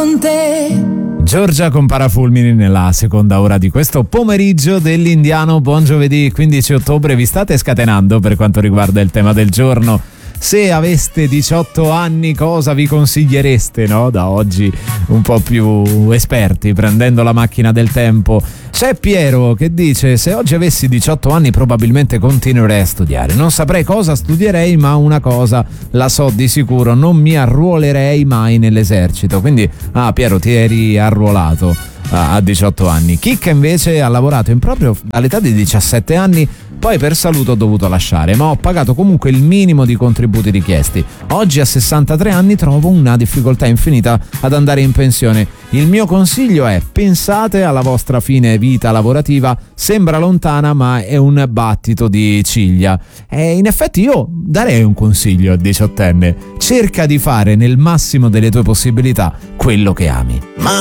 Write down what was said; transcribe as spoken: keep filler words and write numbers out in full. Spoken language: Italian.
con te. Giorgia con Parafulmini nella seconda ora di questo pomeriggio dell'Indiano. Buon giovedì quindici ottobre. Vi state scatenando per quanto riguarda il tema del giorno. Se aveste diciotto anni, cosa vi consigliereste, no? Da oggi un po' più esperti, prendendo la macchina del tempo. C'è Piero che dice: se oggi avessi diciotto anni probabilmente continuerei a studiare. Non saprei cosa studierei, ma una cosa la so di sicuro: non mi arruolerei mai nell'esercito. Quindi, ah, Piero, ti eri arruolato a diciotto anni. Chicca invece ha lavorato in proprio all'età di diciassette anni, poi per salute ho dovuto lasciare, ma ho pagato comunque il minimo di contributi richiesti. Oggi a sessantatré anni trovo una difficoltà infinita ad andare in pensione. Il mio consiglio è: pensate alla vostra fine vita lavorativa, sembra lontana ma è un battito di ciglia. E in effetti io darei un consiglio al diciottenne: cerca di fare nel massimo delle tue possibilità quello che ami. Ma